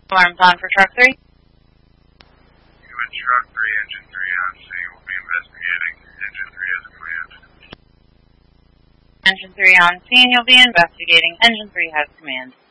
Alarms on for truck 3. With truck 3, engine 3 on scene. We'll be investigating. Engine 3 has command. Engine 3 on scene. You'll be investigating. Engine 3 has command.